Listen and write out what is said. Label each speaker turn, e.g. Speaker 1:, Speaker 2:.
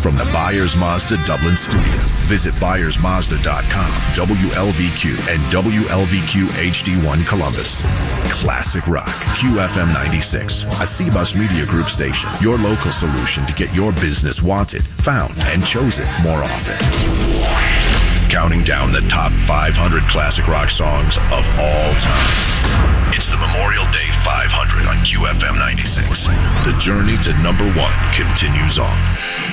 Speaker 1: From the Byers Mazda Dublin studio, visit ByersMazda.com, WLVQ, and WLVQ HD1 Columbus. Classic Rock, QFM 96, a CBUS Media Group station. Your local solution to get your business wanted, found, and chosen more often. Counting down the top 500 classic rock songs of all time. It's the Memorial Day 500 on QFM 96. The journey to number one continues on.